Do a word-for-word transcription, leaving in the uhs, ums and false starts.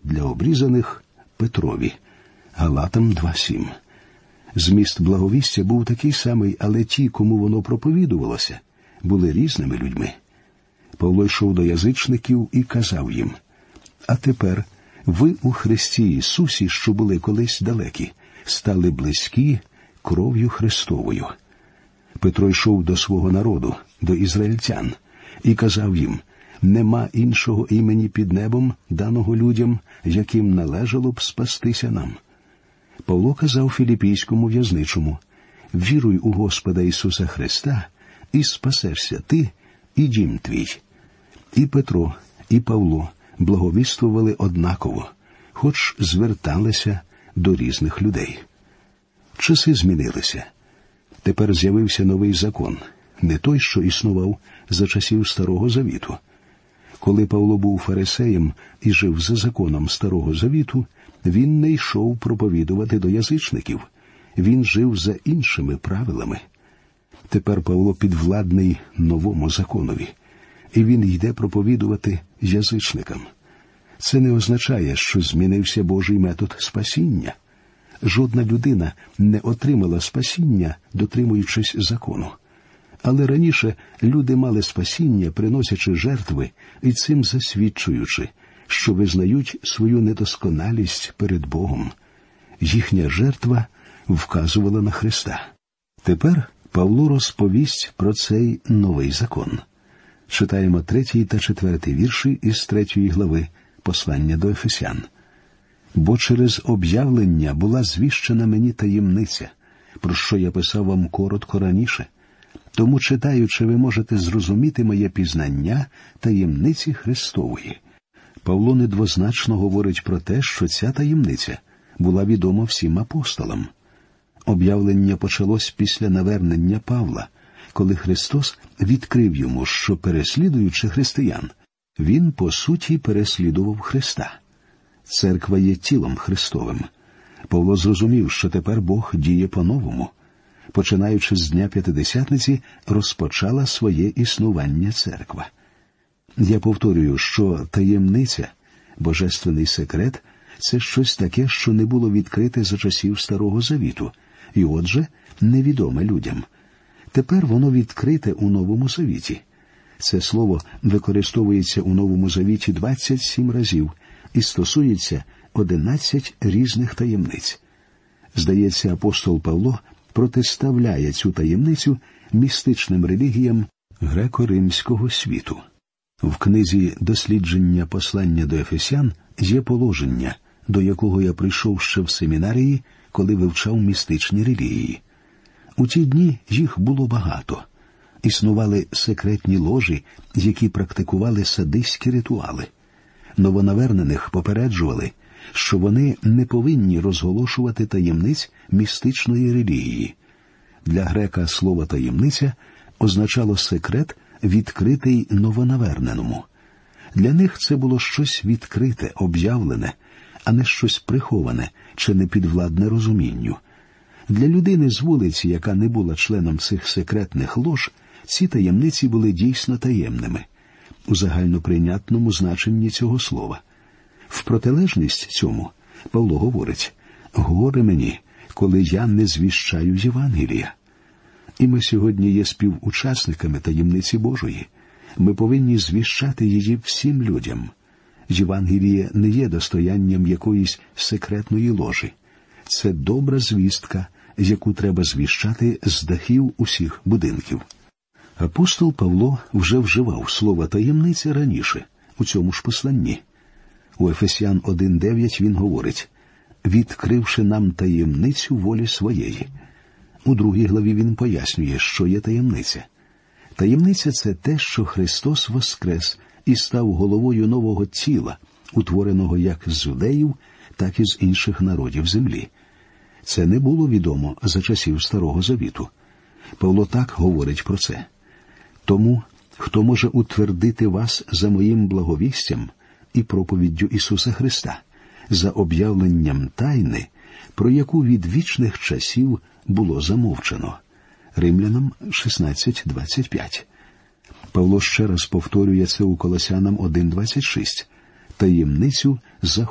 для обрізаних Петрові. Галатам два сім. Зміст благовістя був такий самий, але ті, кому воно проповідувалося, були різними людьми. Павло йшов до язичників і казав їм: «А тепер ви у Христі Ісусі, що були колись далекі, стали близькі кров'ю Христовою». Петро йшов до свого народу, до ізраїльтян, і казав їм: «Нема іншого імені під небом, даного людям, яким належало б спастися нам». Павло казав філіпійському в'язничому: «Віруй у Господа Ісуса Христа, і спасешся ти, і дім твій». І Петро, і Павло благовіствували однаково, хоч зверталися до різних людей. Часи змінилися. Тепер з'явився новий закон, не той, що існував за часів Старого Завіту. Коли Павло був фарисеєм і жив за законом Старого Завіту, він не йшов проповідувати до язичників, він жив за іншими правилами. Тепер Павло підвладний новому законові, і він йде проповідувати язичникам. Це не означає, що змінився Божий метод спасіння. Жодна людина не отримала спасіння, дотримуючись закону. Але раніше люди мали спасіння, приносячи жертви і цим засвідчуючи, що визнають свою недосконалість перед Богом. Їхня жертва вказувала на Христа. Тепер Павло розповість про цей новий закон. Читаємо третій та четвертий вірші із третьої глави послання до Ефесян. «Бо через об'явлення була звіщена мені таємниця, про що я писав вам коротко раніше. Тому, читаючи, ви можете зрозуміти моє пізнання таємниці Христової». Павло недвозначно говорить про те, що ця таємниця була відома всім апостолам. Об'явлення почалось після навернення Павла, коли Христос відкрив йому, що, переслідуючи християн, він, по суті, переслідував Христа. Церква є тілом Христовим. Павло зрозумів, що тепер Бог діє по-новому. Починаючи з Дня П'ятидесятниці, розпочала своє існування церква. Я повторюю, що таємниця, божественний секрет – це щось таке, що не було відкрите за часів Старого Завіту, і отже, невідоме людям. Тепер воно відкрите у Новому Завіті. Це слово використовується у Новому Завіті двадцять сім разів і стосується одинадцять різних таємниць. Здається, апостол Павло протиставляє цю таємницю містичним релігіям греко-римського світу. В книзі «Дослідження послання до Ефесян» є положення, до якого я прийшов ще в семінарії, коли вивчав містичні релігії. У ті дні їх було багато. Існували секретні ложі, які практикували садистські ритуали. Новонавернених попереджували, що вони не повинні розголошувати таємниць містичної релігії. Для грека слово «таємниця» означало секрет, відкритий новонаверненому. Для них це було щось відкрите, об'явлене, а не щось приховане чи непідвладне розумінню. Для людини з вулиці, яка не була членом цих секретних лож, ці таємниці були дійсно таємними, у загальноприйнятному значенні цього слова. В протилежність цьому Павло говорить: «Горе мені, коли я не звіщаю Євангелія». І ми сьогодні є співучасниками таємниці Божої. Ми повинні звіщати її всім людям. Євангеліє не є достоянням якоїсь секретної ложі. Це добра звістка, яку треба звіщати з дахів усіх будинків. Апостол Павло вже вживав слово «таємниця» раніше, у цьому ж посланні. У Ефесян один дев'ять він говорить: «Відкривши нам таємницю волі своєї». У другій главі він пояснює, що є таємниця. Таємниця – це те, що Христос воскрес і став головою нового тіла, утвореного як з юдеїв, так і з інших народів землі. Це не було відомо за часів Старого Завіту. Павло так говорить про це: «Тому, хто може утвердити вас за моїм благовістям і проповіддю Ісуса Христа, за об'явленням тайни, про яку від вічних часів було замовчено». Римлянам шістнадцять двадцять п'ять. Павло ще раз повторює це у Колосянам один двадцять шість. Таємницю